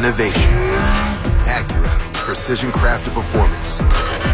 innovation. Acura, precision crafted performance.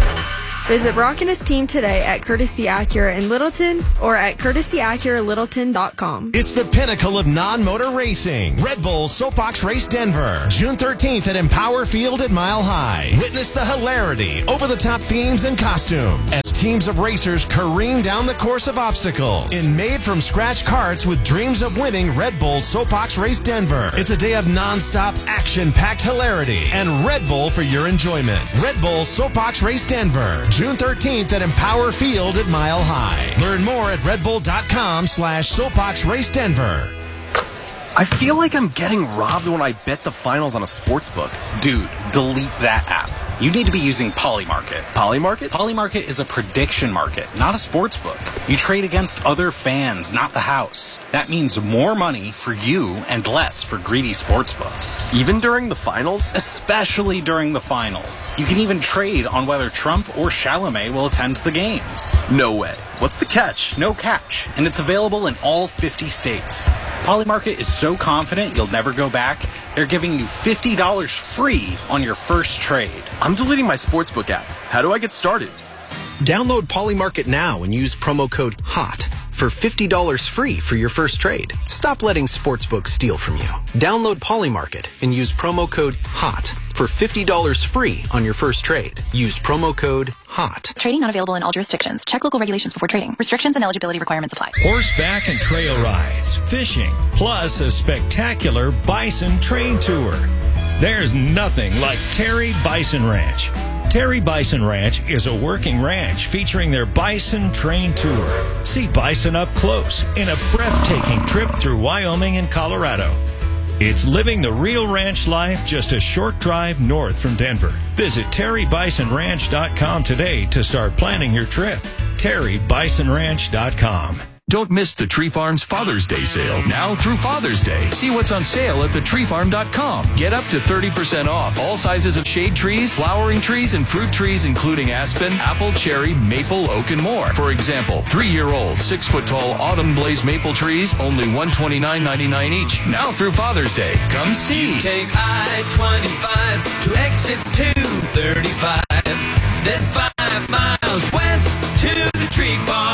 Visit Brock and his team today at Courtesy Acura in Littleton or at courtesyacuralittleton.com. It's the pinnacle of non-motor racing. Red Bull Soapbox Race Denver, June 13th at Empower Field at Mile High. Witness the hilarity, over-the-top themes and costumes as teams of racers careen down the course of obstacles in made-from-scratch carts with dreams of winning Red Bull Soapbox Race Denver. It's a day of non-stop action-packed hilarity and Red Bull for your enjoyment. Red Bull Soapbox Race Denver, June 13th at Empower Field at Mile High. Learn more at redbull.com/Soapbox Race Denver. I feel like I'm getting robbed when I bet the finals on a sports book. Dude, delete that app. You need to be using Polymarket. Polymarket? Polymarket is a prediction market, not a sports book. You trade against other fans, not the house. That means more money for you and less for greedy sports books. Even during the finals? Especially during the finals. You can even trade on whether Trump or Chalamet will attend the games. No way. What's the catch? No catch. And it's available in all 50 states. Polymarket is so confident you'll never go back, they're giving you $50 free on your first trade. I'm deleting my sportsbook app. How do I get started? Download Polymarket now and use promo code HOT for $50 free for your first trade. Stop letting sportsbooks steal from you. Download Polymarket and use promo code HOT for $50 free on your first trade. Use promo code HOT. Trading not available in all jurisdictions. Check local regulations before trading. Restrictions and eligibility requirements apply. Horseback and trail rides, fishing, plus a spectacular bison train tour. There's nothing like Terry Bison Ranch. Terry Bison Ranch is a working ranch featuring their bison train tour. See bison up close in a breathtaking trip through Wyoming and Colorado. It's living the real ranch life just a short drive north from Denver. Visit terrybisonranch.com today to start planning your trip. terrybisonranch.com. Don't miss the Tree Farm's Father's Day sale, now through Father's Day. See what's on sale at thetreefarm.com. Get up to 30% off all sizes of shade trees, flowering trees, and fruit trees, including aspen, apple, cherry, maple, oak, and more. For example, 3-year-old, 6-foot-tall autumn blaze maple trees, only $129.99 each. Now through Father's Day. Come see. You take I-25 to exit 235, then 5 miles west to the Tree Farm.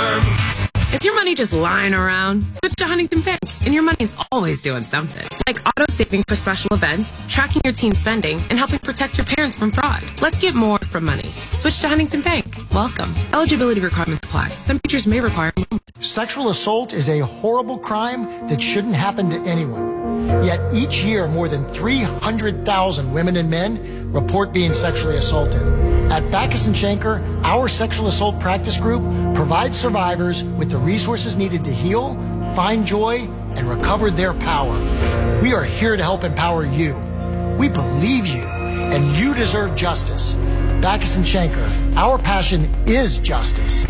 Is your money just lying around? Switch to Huntington Bank, and your money's always doing something. Like auto saving for special events, tracking your teen spending, and helping protect your parents from fraud. Let's get more from money. Switch to Huntington Bank. Welcome. Eligibility requirements apply. Some features may require enrollment. Sexual assault is a horrible crime that shouldn't happen to anyone. Yet each year, more than 300,000 women and men report being sexually assaulted. At Backus & Schenker, our sexual assault practice group provides survivors with the resources needed to heal, find joy, and recover their power. We are here to help empower you. We believe you, and you deserve justice. Backus & Schenker, our passion is justice.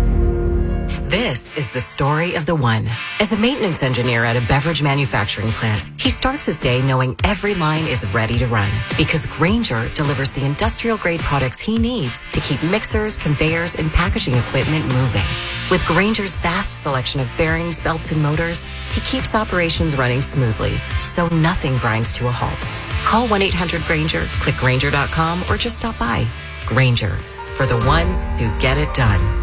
This is the story of the one. As a maintenance engineer at a beverage manufacturing plant, he starts his day knowing every line is ready to run because Grainger delivers the industrial-grade products he needs to keep mixers, conveyors, and packaging equipment moving. With Grainger's vast selection of bearings, belts, and motors, he keeps operations running smoothly, so nothing grinds to a halt. Call 1-800-GRAINGER, click Grainger.com, or just stop by. Grainger, for the ones who get it done.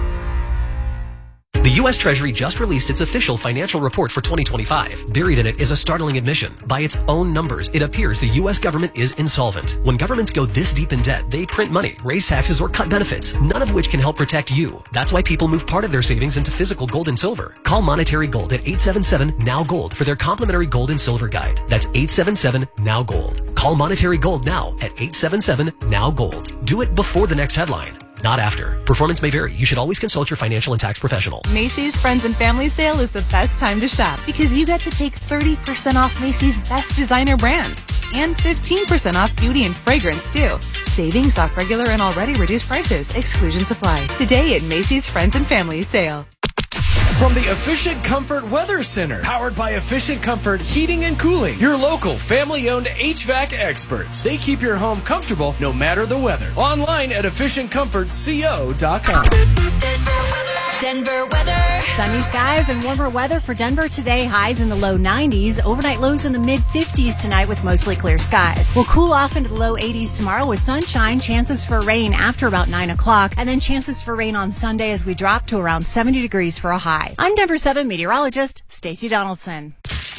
The U.S. Treasury just released its official financial report for 2025. Buried in it is a startling admission. By its own numbers, it appears the U.S. government is insolvent. When governments go this deep in debt, they print money, raise taxes, or cut benefits, none of which can help protect you. That's why people move part of their savings into physical gold and silver. Call Monetary Gold at 877-NOW-GOLD for their complimentary gold and silver guide. That's 877-NOW-GOLD. Call Monetary Gold now at 877-NOW-GOLD. Do it before the next headline, not after. Performance may vary. You should always consult your financial and tax professional. Macy's Friends and Family Sale is the best time to shop because you get to take 30% off Macy's best designer brands and 15% off beauty and fragrance too. Savings off regular and already reduced prices. Exclusions apply. Today at Macy's Friends and Family Sale. From the Efficient Comfort Weather Center, powered by Efficient Comfort Heating and Cooling, your local family-owned HVAC experts. They keep your home comfortable no matter the weather. Online at efficientcomfortco.com. Denver weather. Sunny skies and warmer weather for Denver today. Highs in the low 90s. Overnight lows in the mid 50s tonight with mostly clear skies. We'll cool off into the low 80s tomorrow with sunshine. Chances for rain after about 9 o'clock. And then chances for rain on Sunday as we drop to around 70 degrees for a high. I'm Denver 7 meteorologist Stacey Donaldson.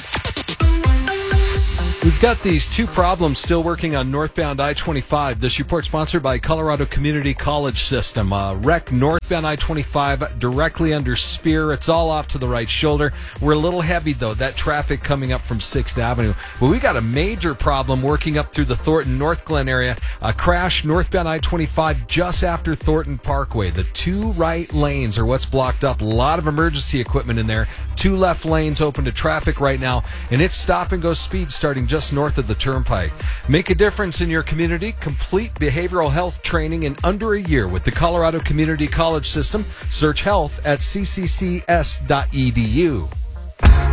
We've got these two problems still working on northbound I-25. This report sponsored by Colorado Community College System. Wreck northbound I-25 directly under Spear. It's all off to the right shoulder. We're a little heavy, though, that traffic coming up from 6th Avenue. But we got a major problem working up through the Thornton North Glen area. A crash northbound I-25 just after Thornton Parkway. The two right lanes are what's blocked up. A lot of emergency equipment in there. Two left lanes open to traffic right now. And it's stop-and-go speed starting just north of the Turnpike. Make a difference in your community. Complete behavioral health training in under a year with the Colorado Community College System. Search health at cccs.edu.